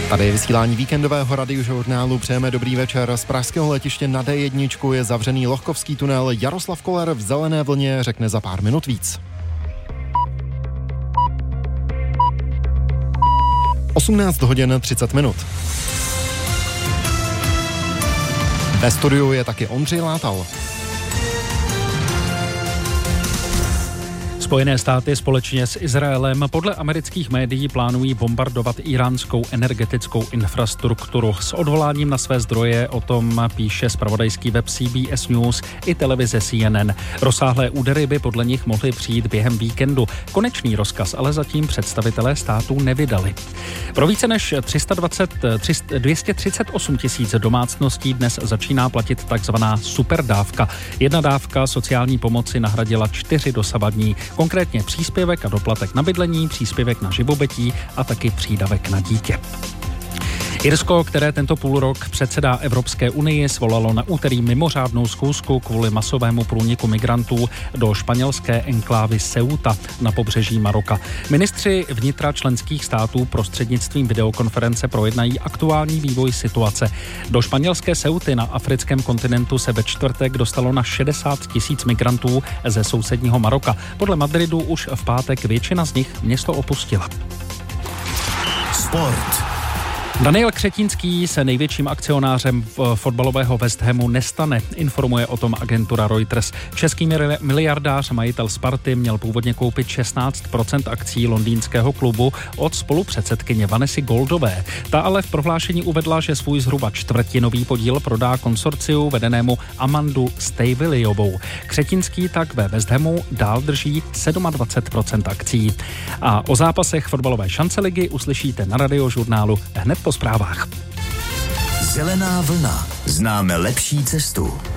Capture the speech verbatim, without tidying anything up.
Tady je vysílání víkendového radiožurnálu. Přejeme dobrý večer. Z pražského letiště na D jedna je zavřený Lohkovský tunel. Jaroslav Koller v Zelené vlně řekne za pár minut víc. osmnáct hodin třicet minut. Ve studiu je taky Ondřej Látal. Spojené státy společně s Izraelem podle amerických médií plánují bombardovat iránskou energetickou infrastrukturu. S odvoláním na své zdroje o tom píše zpravodajský web C B S News i televize C N N. Rozsáhlé údery by podle nich mohly přijít během víkendu. Konečný rozkaz ale zatím představitelé států nevydali. Pro více než dvě stě třicet osm tisíc domácností dnes začíná platit takzvaná superdávka. Jedna dávka sociální pomoci nahradila čtyři dosavadní. Konkrétně příspěvek a doplatek na bydlení, příspěvek na živobytí a taky přídavek na dítě. Irsko, které tento půlrok předsedá Evropské unii, svolalo na úterý mimořádnou schůzku kvůli masovému průniku migrantů do španělské enklávy Ceuta na pobřeží Maroka. Ministři vnitra členských států prostřednictvím videokonference projednají aktuální vývoj situace. Do španělské Ceuty na africkém kontinentu se ve čtvrtek dostalo na šedesát tisíc migrantů ze sousedního Maroka. Podle Madridu už v pátek většina z nich město opustila. Sport. Daniel Křetínský se největším akcionářem fotbalového West Hamu nestane, informuje o tom agentura Reuters. Český miliardář, majitel Sparty, měl původně koupit šestnáct procent akcí londýnského klubu od spolupředsedkyně Vanessy Goldové. Ta ale v prohlášení uvedla, že svůj zhruba čtvrtinový podíl prodá konsorciu vedenému Amandu Stejviliovou. Křetínský tak ve West Hamu dál drží dvacet sedm procent akcí. A o zápasech fotbalové šance ligy uslyšíte na radiožurnálu hned po zprávách. Zelená vlna. Známe lepší cestu.